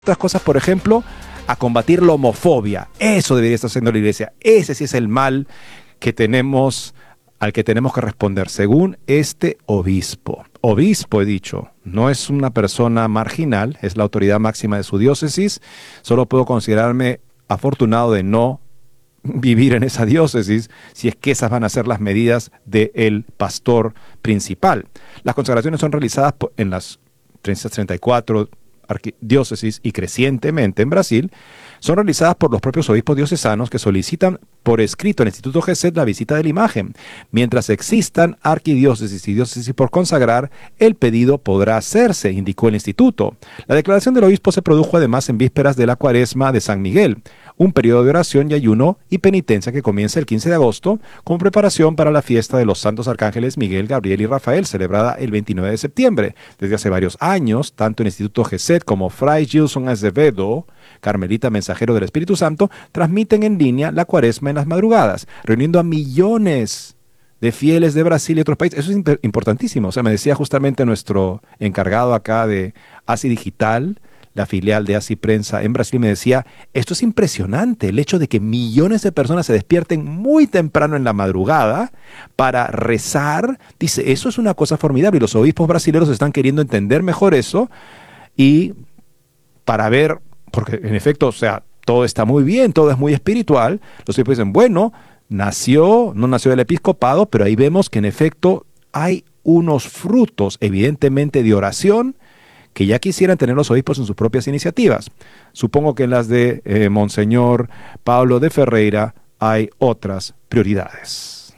otras cosas, por ejemplo, a combatir la homofobia. Eso debería estar haciendo la iglesia. Ese sí es el mal que tenemos, al que tenemos que responder, según este obispo. Obispo, he dicho, no es una persona marginal, es la autoridad máxima de su diócesis. Solo puedo considerarme afortunado de no vivir en esa diócesis, si es que esas van a ser las medidas del pastor principal. Las consagraciones son realizadas en las 334 arquidiócesis y crecientemente en Brasil, son realizadas por los propios obispos diocesanos que solicitan por escrito al Instituto GESED la visita de la imagen. Mientras existan arquidiócesis y diócesis por consagrar, el pedido podrá hacerse, indicó el instituto. La declaración del obispo se produjo además en vísperas de la Cuaresma de San Miguel, un periodo de oración y ayuno y penitencia que comienza el 15 de agosto como preparación para la fiesta de los santos arcángeles Miguel, Gabriel y Rafael, celebrada el 29 de septiembre. Desde hace varios años, tanto el Instituto GESED como Fray Gilson Azevedo, carmelita mensajero del Espíritu Santo, transmiten en línea la Cuaresma en las madrugadas, reuniendo a millones de fieles de Brasil y otros países. Eso es importantísimo. O sea, me decía justamente nuestro encargado acá de ASI Digital, la filial de ASI Prensa en Brasil, me decía, esto es impresionante, el hecho de que millones de personas se despierten muy temprano en la madrugada para rezar. Dice, eso es una cosa formidable y los obispos brasileños están queriendo entender mejor eso y para ver, porque en efecto, o sea, todo está muy bien, todo es muy espiritual. Los obispos dicen, bueno, no nació del episcopado, pero ahí vemos que en efecto hay unos frutos evidentemente de oración que ya quisieran tener los obispos en sus propias iniciativas. Supongo que en las de Monseñor Pablo de Ferreira hay otras prioridades.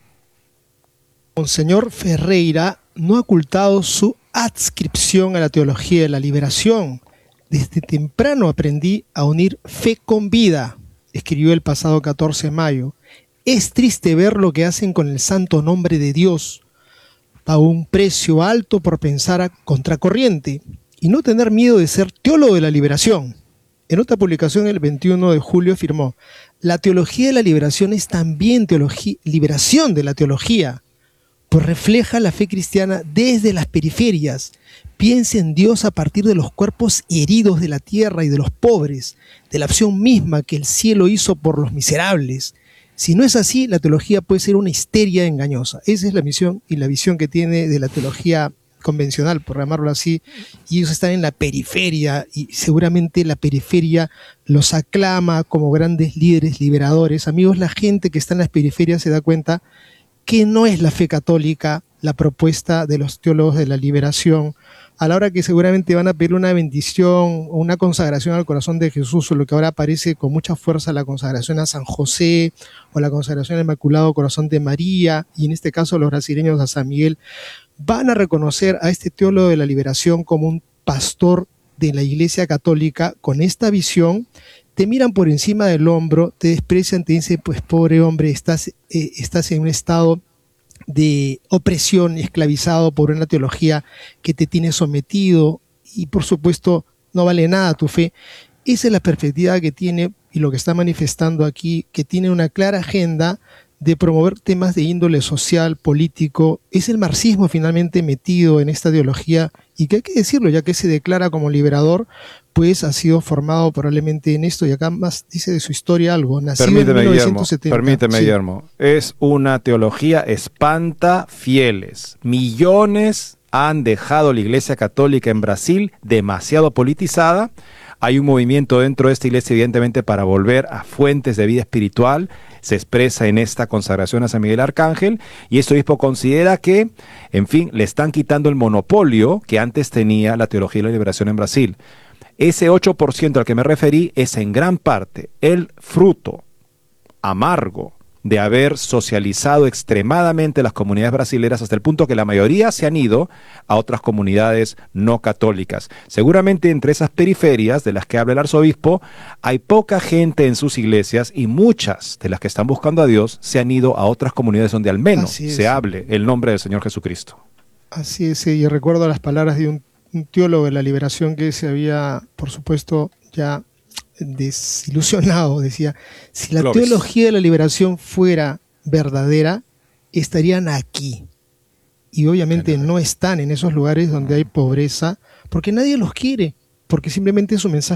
Monseñor Ferreira no ha ocultado su adscripción a la teología de la liberación. Desde temprano aprendí a unir fe con vida, escribió el pasado 14 de mayo. Es triste ver lo que hacen con el santo nombre de Dios. Pago un precio alto por pensar a contracorriente y no tener miedo de ser teólogo de la liberación. En otra publicación el 21 de julio afirmó, la teología de la liberación es también liberación de la teología, pues refleja la fe cristiana desde las periferias. Piensa en Dios a partir de los cuerpos heridos de la tierra y de los pobres, de la acción misma que el cielo hizo por los miserables. Si no es así, la teología puede ser una histeria engañosa. Esa es la misión y la visión que tiene de la teología convencional, por llamarlo así, y ellos están en la periferia y seguramente la periferia los aclama como grandes líderes liberadores. Amigos, la gente que está en las periferias se da cuenta que no es la fe católica la propuesta de los teólogos de la liberación, a la hora que seguramente van a pedir una bendición o una consagración al corazón de Jesús, o lo que ahora aparece con mucha fuerza la consagración a San José, o la consagración al Inmaculado Corazón de María, y en este caso los brasileños a San Miguel, van a reconocer a este teólogo de la liberación como un pastor de la Iglesia Católica con esta visión. Te miran por encima del hombro, te desprecian, te dicen, pues pobre hombre, estás en un estado de opresión, esclavizado por una teología que te tiene sometido y por supuesto no vale nada tu fe. Esa es la perspectiva que tiene y lo que está manifestando aquí, que tiene una clara agenda de promover temas de índole social, político. Es el marxismo finalmente metido en esta teología y que hay que decirlo, ya que se declara como liberador, pues ha sido formado probablemente en esto y acá más dice de su historia algo. Nacido en 1970. Permíteme, Guillermo. Es una teología espanta fieles. Millones han dejado la Iglesia Católica en Brasil demasiado politizada. Hay un movimiento dentro de esta iglesia, evidentemente, para volver a fuentes de vida espiritual. Se expresa en esta consagración a San Miguel Arcángel, y este obispo considera que, en fin, le están quitando el monopolio que antes tenía la teología de la liberación en Brasil. Ese 8% al que me referí es en gran parte el fruto amargo de haber socializado extremadamente las comunidades brasileras hasta el punto que la mayoría se han ido a otras comunidades no católicas. Seguramente entre esas periferias de las que habla el arzobispo hay poca gente en sus iglesias y muchas de las que están buscando a Dios se han ido a otras comunidades donde al menos se hable el nombre del Señor Jesucristo. Así es, y recuerdo las palabras de un teólogo de la liberación que se había, por supuesto, ya desilusionado. Decía, si la teología de la liberación fuera verdadera, estarían aquí. Y obviamente no están en esos lugares donde hay pobreza, porque nadie los quiere. porque simplemente su mensaje